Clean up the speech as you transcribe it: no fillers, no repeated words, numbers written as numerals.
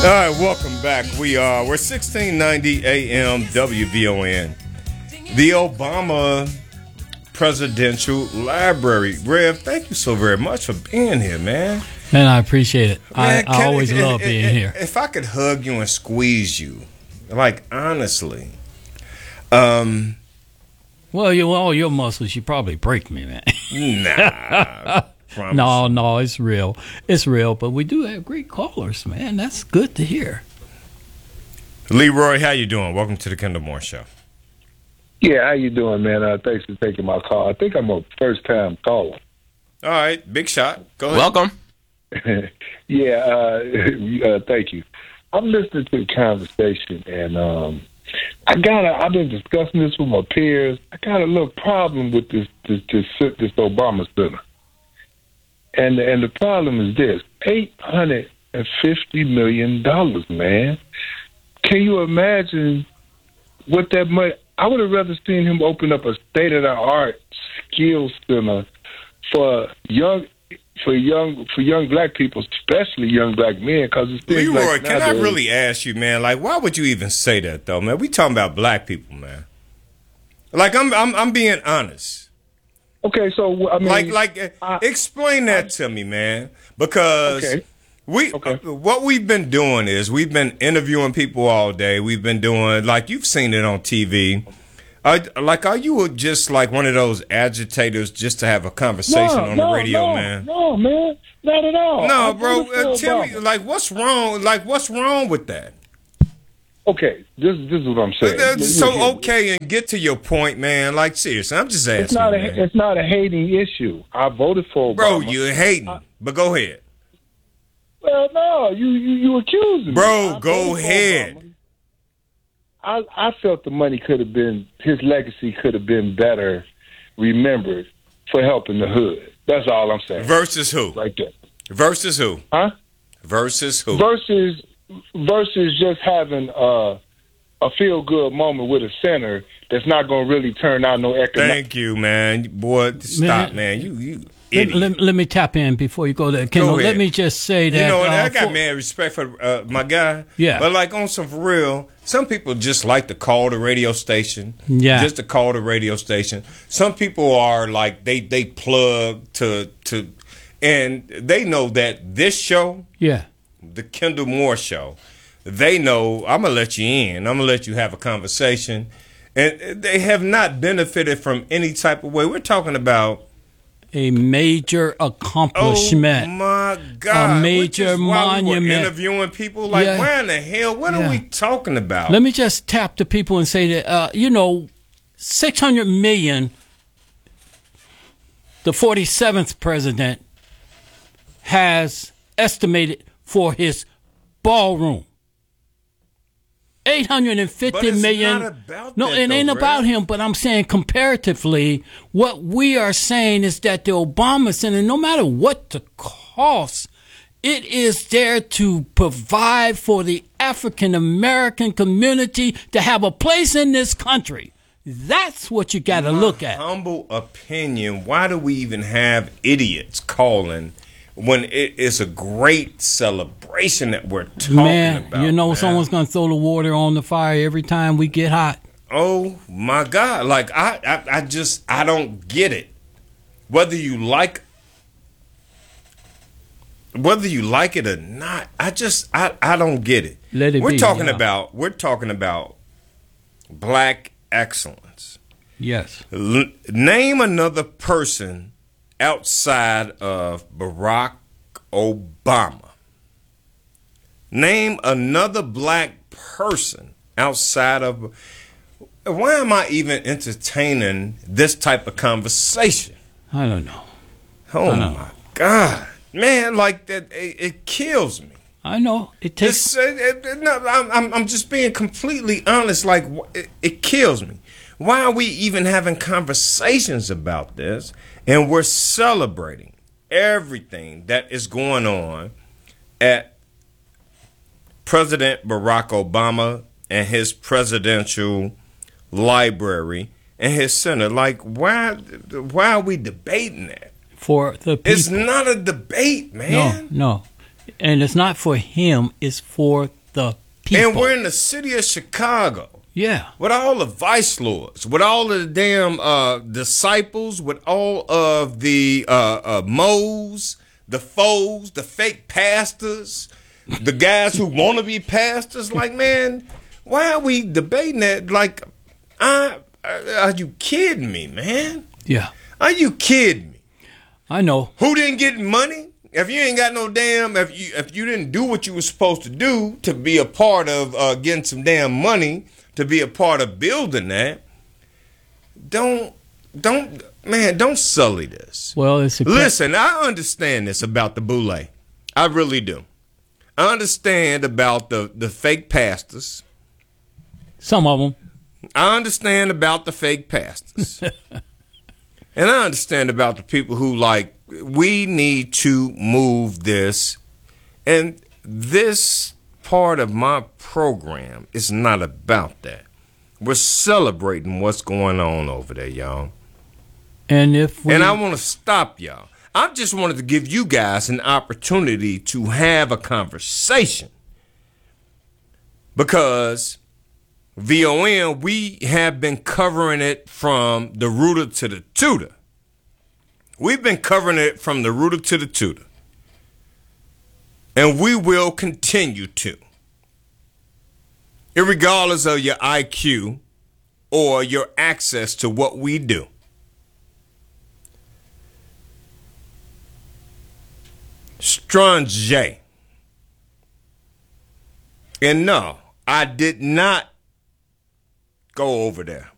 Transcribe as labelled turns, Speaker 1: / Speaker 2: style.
Speaker 1: All right, welcome back. We're 1690 AM WVON. The Obama Presidential Library. Rev, thank you so very much for being here, man.
Speaker 2: Man, I appreciate it.
Speaker 1: Man,
Speaker 2: I always love being here.
Speaker 1: If I could hug you and squeeze you, like honestly.
Speaker 2: Well, all your muscles, you probably break me, man.
Speaker 1: Nah.
Speaker 2: No, it's real. It's real, but we do have great callers, man. That's good to hear.
Speaker 1: Leroy, how you doing? Welcome to the Kendall Moore Show.
Speaker 3: Yeah, how you doing, man? Thanks for taking my call. I think I'm a first-time caller.
Speaker 1: All right, big shot. Go ahead.
Speaker 4: Welcome.
Speaker 3: Thank you. I'm listening to the conversation, and I've been discussing this with my peers. I got a little problem with this Obama Center. And the problem is this: $850 million, man. Can you imagine what that money? I would have rather seen him open up a state-of-the-art skills center for young black people, especially young black men. Because
Speaker 1: Leroy,
Speaker 3: like
Speaker 1: can I really ask you, man? Like, why would you even say that, though, man? We talking about black people, man. Like, I'm being honest.
Speaker 3: Okay, so I mean,
Speaker 1: explain that to me, man, because what we've been doing is we've been interviewing people all day. We've been doing, like, you've seen it on TV. Are you just like one of those agitators just to have a conversation on the radio, man?
Speaker 3: No, man, not at all.
Speaker 1: No, bro, tell me, like, what's wrong? Like, what's wrong with that?
Speaker 3: Okay, this is what I'm saying.
Speaker 1: So, okay, and get to your point, man. Like, seriously, I'm just asking.
Speaker 3: It's not a hating issue. I voted for Obama.
Speaker 1: Bro, you're hating. But go ahead.
Speaker 3: Well, no, you accusing me.
Speaker 1: Bro, go ahead.
Speaker 3: I felt the money could have been, his legacy could have been better remembered for helping the hood. That's all I'm saying.
Speaker 1: Versus who?
Speaker 3: Right there.
Speaker 1: Versus who?
Speaker 3: Huh?
Speaker 1: Versus who?
Speaker 3: Versus just having a feel-good moment with a center that's not going to really turn out no economic.
Speaker 1: Thank you, man. Boy, stop, man. You idiot.
Speaker 2: Let me tap in before you go there. Kendall, let me just say that.
Speaker 1: You know, I got mad respect for my guy.
Speaker 2: Yeah.
Speaker 1: But, like, on some for real, some people just like to call the radio station.
Speaker 2: Yeah.
Speaker 1: Just to call the radio station. Some people are, like, they plug to and they know that this show.
Speaker 2: Yeah.
Speaker 1: The Kendall Moore Show, they know I'm going to let you in. I'm going to let you have a conversation. And they have not benefited from any type of way. We're talking about
Speaker 2: a major accomplishment.
Speaker 1: Oh, my God.
Speaker 2: A major monument.
Speaker 1: We're interviewing people. Like, where in the hell? What are we talking about?
Speaker 2: Let me just tap the people and say that, $600 million, the 47th president has estimated for his ballroom. $850 million. It ain't about him, but I'm saying comparatively, what we are saying is that the Obama Center, no matter what the cost, it is there to provide for the African American community to have a place in this country. That's what you got to look at.
Speaker 1: Humble opinion, why do we even have idiots calling when it is a great celebration that we're talking about?
Speaker 2: Someone's going to throw the water on the fire every time we get hot.
Speaker 1: Oh, my God. Like, I don't get it. Whether you like it or not, I don't get it. We're talking about black excellence.
Speaker 2: Yes.
Speaker 1: Name another person outside of Barack Obama. Name another black person outside of. Why am I even entertaining this type of conversation?
Speaker 2: I don't know.
Speaker 1: Oh my God, man! Like that, it kills me.
Speaker 2: I know it takes.
Speaker 1: I'm just being completely honest. Like it kills me. Why are we even having conversations about this? And we're celebrating everything that is going on at President Barack Obama and his presidential library and his center. Like, why are we debating that?
Speaker 2: For the people.
Speaker 1: It's not a debate, man.
Speaker 2: No. And it's not for him, it's for the people.
Speaker 1: And we're in the city of Chicago.
Speaker 2: Yeah.
Speaker 1: With all the vice lords, with all of the damn disciples, with all of the moes, the foes, the fake pastors, the guys who want to be pastors. Like, man, why are we debating that? Like, are you kidding me, man?
Speaker 2: Yeah.
Speaker 1: Are you kidding me?
Speaker 2: I know.
Speaker 1: Who didn't get money? If you ain't got no damn, if you didn't do what you were supposed to do to be a part of getting some damn money, to be a part of building that, don't sully this.
Speaker 2: Well,
Speaker 1: listen, I understand this about the boule. I really do. I understand about the fake pastors.
Speaker 2: Some of them.
Speaker 1: I understand about the fake pastors. And I understand about the people who like, we need to move this. And this part of my program is not about that. We're celebrating what's going on over there, y'all.
Speaker 2: And
Speaker 1: I want to stop y'all. I just wanted to give you guys an opportunity to have a conversation. Because VON, we have been covering it from the rooter to the tutor. We've been covering it from the rooter to the tutor. And we will continue to. Irregardless of your IQ or your access to what we do. Strange. And no, I did not go over there.